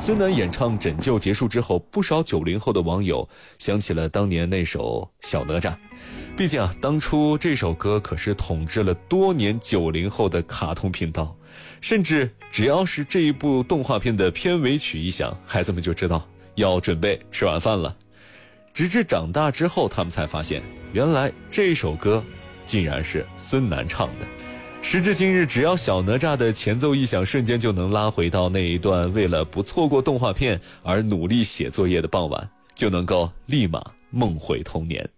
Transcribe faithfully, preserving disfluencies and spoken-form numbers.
孙楠演唱《拯救》结束之后，不少九零后的网友想起了当年那首《小哪吒》。毕竟啊，当初这首歌可是统治了多年九零后的卡通频道，甚至只要是这一部动画片的片尾曲一响，孩子们就知道要准备吃晚饭了。直至长大之后，他们才发现，原来这首歌竟然是孙楠唱的。时至今日，只要小哪吒的前奏一响，瞬间就能拉回到那一段为了不错过动画片而努力写作业的傍晚，就能够立马梦回童年。